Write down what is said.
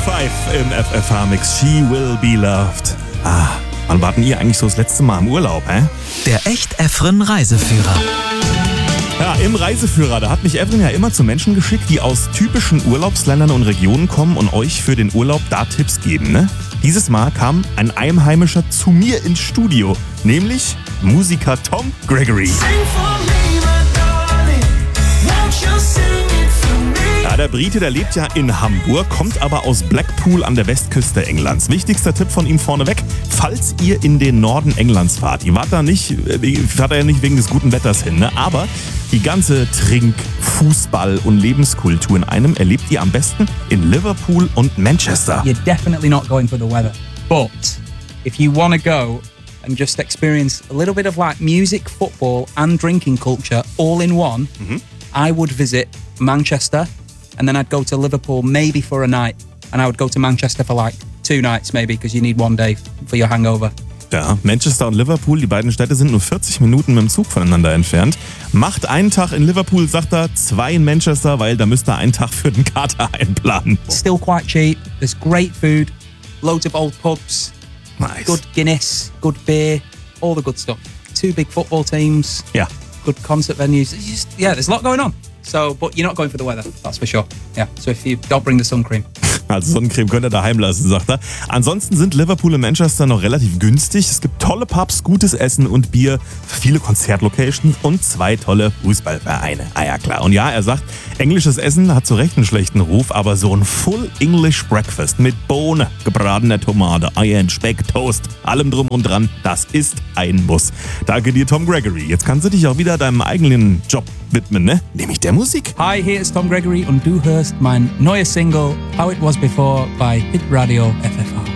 5 im FFH-Mix. She Will Be Loved. Wann warten ihr eigentlich so das letzte Mal im Urlaub, hä? Der Echt-Efren Reiseführer. Ja, im Reiseführer, da hat mich Efren ja immer zu Menschen geschickt, die aus typischen Urlaubsländern und Regionen kommen und euch für den Urlaub da Tipps geben, ne? Dieses Mal kam ein Einheimischer zu mir ins Studio, nämlich Musiker Tom Gregory. Ja, der Brite, der lebt ja in Hamburg, kommt aber aus Blackpool an der Westküste Englands. Wichtigster Tipp von ihm vorneweg: Falls ihr in den Norden Englands fahrt, ihr fahrt da ja nicht wegen des guten Wetters hin, ne? Aber die ganze Trink-, Fußball- und Lebenskultur in einem erlebt ihr am besten in Liverpool und Manchester. You're definitely not going for the weather. But if you want to go and just experience a little bit of like music, football and drinking culture all in one, I would visit Manchester and then I'd go to Liverpool maybe for a night and I would go to Manchester for like 2 nights maybe because you need 1 day for your hangover. Ja, Manchester und Liverpool, die beiden Städte sind nur 40 Minuten mit dem Zug voneinander entfernt. Macht einen Tag in Liverpool, sagt er, 2 in Manchester, weil da müsst ihr einen Tag für den Kater einplanen. Still quite cheap, there's great food, loads of old pubs, Nice. good Guinness, good beer, all the good stuff. 2 big football teams, Ja. good concert venues. It's just, there's a lot going on. So, but you're not going for the weather, that's for sure. Yeah, so if you don't bring the sun cream. Also Sonnencreme könnt ihr daheim lassen, sagt er. Ansonsten sind Liverpool und Manchester noch relativ günstig. Es gibt tolle Pubs, gutes Essen und Bier, viele Konzertlocations und 2 tolle Fußballvereine. Ja klar. Und ja, er sagt, englisches Essen hat zu Recht einen schlechten Ruf, aber so ein Full English Breakfast mit Bohne, gebratener Tomate, Eiern, Speck, Toast, allem drum und dran, das ist ein Muss. Danke dir, Tom Gregory. Jetzt kannst du dich auch wieder deinem eigenen Job widmen, ne? Nämlich der Musik. Hi, hier ist Tom Gregory und du hörst mein neues Single How It Was Before bei Hit Radio FFH.